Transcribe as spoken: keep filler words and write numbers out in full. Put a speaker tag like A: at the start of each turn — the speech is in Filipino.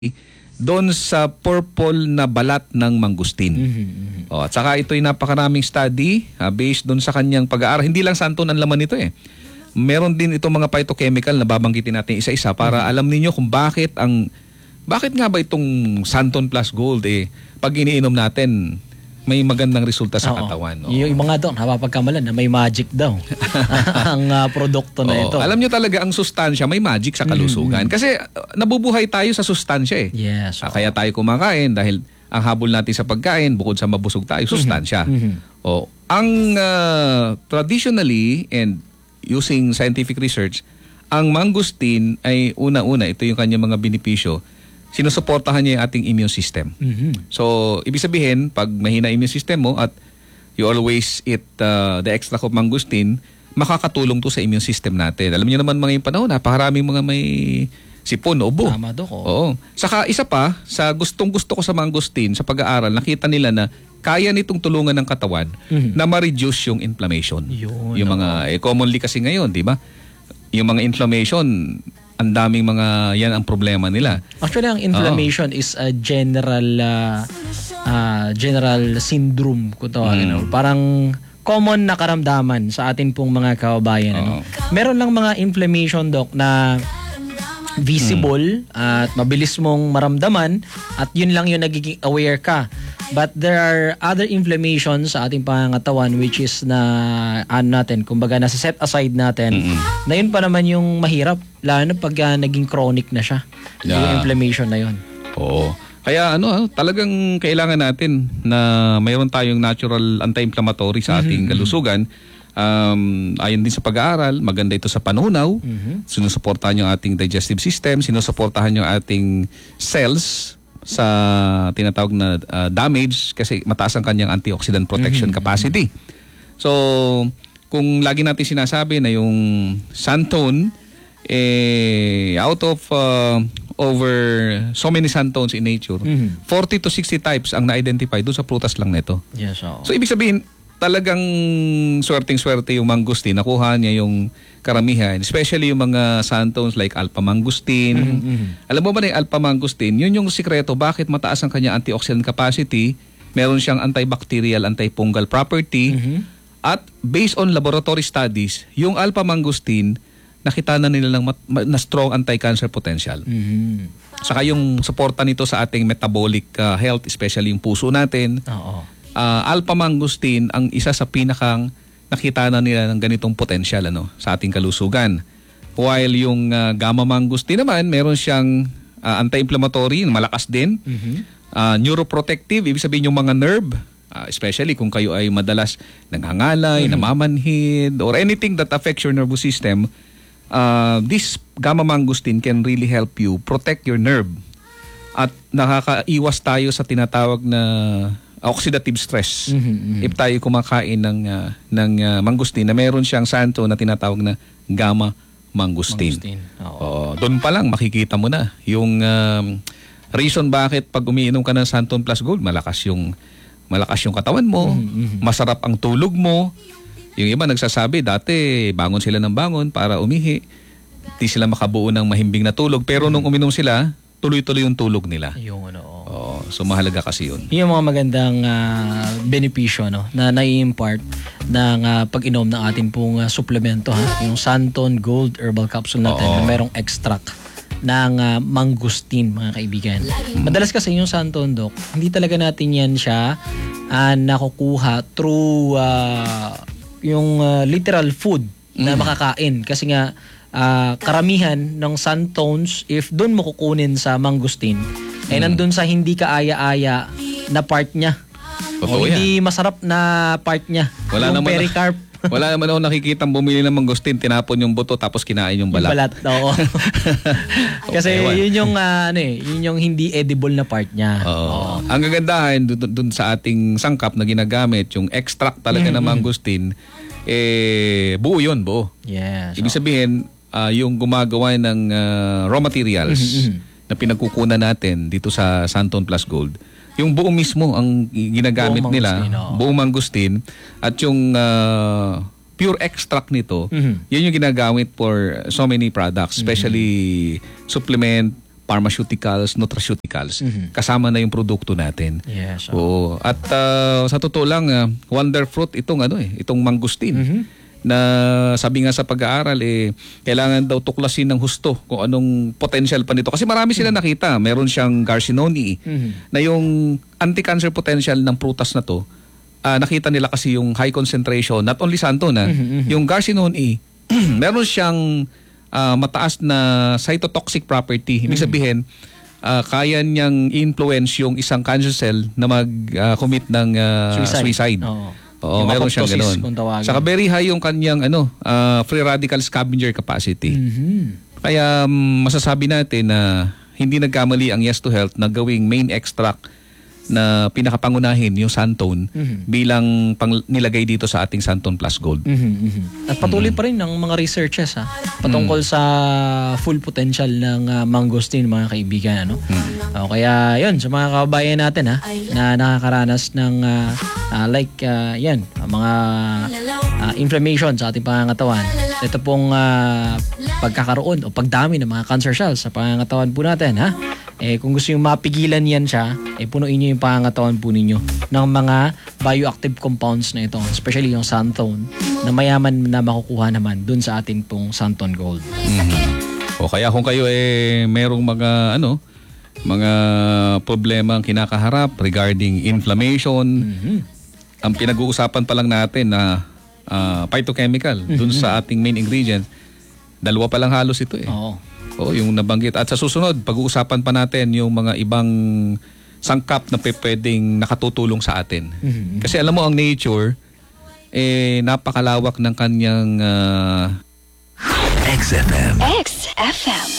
A: doon sa purple na balat ng mangustin.
B: Mm-hmm.
A: Oh, at saka ito'y napakaraming study uh, based doon sa kanyang pag-aaral. Hindi lang santon ang laman nito eh. Meron din itong mga phytochemical na babanggitin natin isa-isa para mm-hmm. alam ninyo kung bakit ang bakit nga ba itong Santon Plus Gold eh pag iniinom natin may magandang resulta sa
B: Oo.
A: katawan. No?
B: Yung mga doon, napapagkamalan na may magic daw ang uh, produkto na
A: Oo.
B: ito.
A: Alam nyo talaga ang sustansya, may magic sa kalusugan. Mm-hmm. Kasi uh, nabubuhay tayo sa sustansya eh.
B: Yes.
A: Uh, kaya tayo kumakain dahil ang habol natin sa pagkain, bukod sa mabusog tayo, sustansya.
B: Mm-hmm.
A: O, ang uh, traditionally and using scientific research, ang mangustin ay una-una, ito yung kanyang mga benepisyo, sinusuportahan niya yung ating immune system.
B: Mm-hmm.
A: So, ibig sabihin, pag mahina immune system mo at you always eat uh, the extract of mangustin, makakatulong to sa immune system natin. Alam niyo naman mga yung panahon, napakaraming mga may sipon, ubo.
B: Tama do ko.
A: Oo. Saka isa pa, sa gustong gusto ko sa mangustin, sa pag-aaral, nakita nila na kaya nitong tulungan ng katawan
B: Mhm.
A: na ma-reduce yung inflammation.
B: Yun,
A: yung mga, eh, commonly kasi ngayon, di ba? Yung mga inflammation, ang daming mga, yan ang problema nila.
B: Actually, ang inflammation oh. is a general uh, uh, general syndrome kung tawagin.
A: Mm.
B: No? Parang common na karamdaman sa atin pong mga kababayan.
A: Oh.
B: Ano? Meron lang mga inflammation, Doc, na visible mm. at mabilis mong maramdaman at yun lang yung nagiging aware ka. But there are other inflammations sa ating pangangatawan which is na ano natin, kumbaga nasa set aside natin. Mm-hmm. Na yun pa naman yung mahirap, lalo na pag uh, naging chronic na siya. Yeah. Yung inflammation na yun.
A: Oo. Kaya ano, talagang kailangan natin na mayroon tayong natural anti-inflammatory sa ating mm-hmm. kalusugan. Um, ayon din sa pag-aaral, maganda ito sa panunaw. Mm-hmm. Sinusuportahan yung ating digestive system, sinusuportahan yung ating cells sa tinatawag na uh, damage kasi mataas ang kanyang antioxidant protection mm-hmm. capacity. So, kung lagi natin sinasabi na yung Santon, eh, out of uh, over so many Santones in nature, mm-hmm. forty to sixty types ang na-identify doon sa prutas lang nito.
B: Yes, oh.
A: So, ibig sabihin, talagang swerteng-swerte yung mangustin. Nakuha niya yung karamihan. Especially yung mga Santones like alpha mangustin.
B: Mm-hmm.
A: Alam mo ba na yung alpha mangustin? Yun yung sikreto bakit mataas ang kanya antioxidant capacity. Meron siyang antibacterial, antifungal property.
B: Mm-hmm.
A: At based on laboratory studies, yung alpha mangustin, nakita na nila ng mat- na strong anti-cancer potential.
B: Mm-hmm.
A: Saka yung suporta nito sa ating metabolic uh, health, especially yung puso natin.
B: Oo.
A: Uh, alpha mangustin ang isa sa pinakang nakita na nila ng ganitong potential ano sa ating kalusugan. While yung uh, gamma mangustin naman meron siyang uh, anti-inflammatory, malakas din. Mm-hmm. Uh, neuroprotective, ibig sabihin yung mga nerve, uh, especially kung kayo ay madalas nanghangalay, mm-hmm. namamanhid, or anything that affects your nervous system, uh, this gamma mangustin can really help you protect your nerve. At nakakaiwas tayo sa tinatawag na oxidative stress. Mm-hmm, mm-hmm. If tayo kumakain ng uh, ng uh, mangustin na meron siyang santo na tinatawag na gamma mangustin. mangustin. Oo. Doon pa lang makikita mo na yung um, reason bakit pag umiinom ka ng Santon Plus Gold, malakas yung malakas yung katawan mo, mm-hmm. masarap ang tulog mo. Yung iba nagsasabi dati bangon sila ng bangon para umihi. Di sila makabuo ng mahimbing na tulog, pero mm-hmm. nung uminom sila, tuloy-tuloy yung tulog nila.
B: Yung ano.
A: Oh, so mahalaga kasi yun.
B: Yung mga magandang uh, benepisyo no na nai-impart ng uh, pag-inom ng ating pong uh, suplemento ha. Yung Santon Gold Herbal Capsule natin Oo. na merong extract ng uh, mangustin mga kaibigan. Hmm. Madalas kasi yung Santon, Doc, hindi talaga natin yan siya uh, nakukuha through uh, yung uh, literal food hmm. na makakain kasi nga Uh, karamihan ng Santones, if doon mo kukunin sa mangustin, mm. ay nandun sa hindi kaaya-aya na part niya.
A: Totoo
B: o hindi
A: yan.
B: masarap na part niya.
A: Wala
B: yung
A: naman
B: pericarp.
A: Wala naman ako nakikita bumili ng mangustin, tinapon yung buto tapos kinain yung balat.
B: Yung balat, oo. Kasi okay, yun yung uh, ano eh, yun yung hindi edible na part niya.
A: Oo. Oo. Ang gagandahan dun, dun sa ating sangkap na ginagamit, yung extract talaga mm-hmm. ng mangustin, eh buo yun, buo.
B: Yes.
A: Ibig sabihin, Uh, yung gumagawa ng uh, raw materials mm-hmm. na pinagkukunan natin dito sa Santon Plus Gold, yung buo mismo ang ginagamit buong nila, mangustin, oh. buong mangustin, at yung uh, pure extract nito, mm-hmm. yun yung ginagamit for so many products, especially mm-hmm. supplement, pharmaceuticals, nutraceuticals. Kasama na yung produkto natin.
B: Yes.
A: Oo. At ah, sa totoo lang, ah, wonder fruit itong ano eh, itong mangustin. Na sabi nga sa pag-aaral eh kailangan daw tuklasin ng husto kung anong potential pa nito kasi marami sila nakita. Meron siyang garcinone na yung anti-cancer potential ng prutas na to. Ah, nakita nila kasi yung high concentration, not only santo na, yung garcinone E, meron siyang ah, mataas na cytotoxic property. Ibig sabihin, ah, kaya niyang influence yung isang cancer cell na mag-commit ng ah,
B: Suicide.
A: suicide.
B: Oo.
A: Oo,
B: Yung
A: meron siyang
B: apoptosis,
A: gano'n.
B: kung tawagin.
A: Saka very high yung kanyang ano, ah, free radical scavenger capacity.
B: Mhm.
A: Kaya mm, masasabi natin na hindi nagkamali ang Yes to Health na gawing main extract na pinakapangunahin yung Santone bilang pang nilagay dito sa ating Santone Plus Gold.
B: Mhm, mhm. At patuloy pa rin ng mga researches ha, patungkol sa full potential ng ah, mangosteen, mga kaibigan. Ano? O, kaya yun, sa mga kababayan natin ha, na nakakaranas ng ah, ah, like ah, yan, ah, mga ah, inflammation sa ating pangangatawan. Ito pong ah, pagkakaroon o pagdami ng mga cancer cells sa pangangatawan po natin ha. Eh, kung gusto nyo mapigilan yan siya, eh, punuin nyo yung pangangatawan po ninyo ng mga bioactive compounds na ito, especially yung Santone, na mayaman na makukuha naman dun sa ating pong Santone Gold.
A: O kaya kung kayo eh merong mga ano, mga problema ang kinakaharap regarding inflammation, ang pinag-uusapan pa lang natin na ah, phytochemical dun sa ating main ingredient, dalawa pa lang halos ito eh.
B: Oo.
A: Oo, yung nabanggit. At sa susunod, pag-uusapan pa natin yung mga ibang sangkap na pe- pwedeng nakatutulong sa atin. Kasi alam mo, ang nature, eh, napakalawak ng kanyang ah,
C: X F M.
D: X F M.